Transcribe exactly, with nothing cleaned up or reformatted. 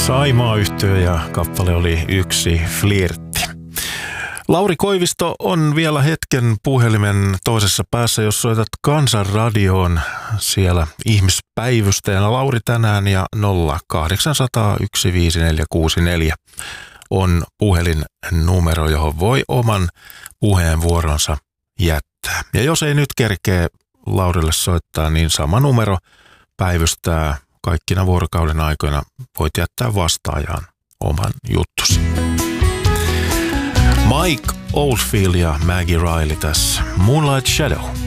Saimaa-yhtyö ja kappale oli Yksi flirtti. Lauri Koivisto on vielä hetken puhelimen toisessa päässä, jos soitat Kansanradioon siellä ihmispäivystäjänä. Lauri tänään ja nolla kahdeksan nolla nolla yksi viisi neljä kuusi neljä on puhelinnumero, johon voi oman puheenvuoronsa jättää. Ja jos ei nyt kerkee Laurille soittaa, niin sama numero päivystää kaikkina vuorokauden aikoina. Voit jättää vastaajaan oman juttusi. Mike Oldfield ja Maggie Riley tässä. Moonlight Shadow.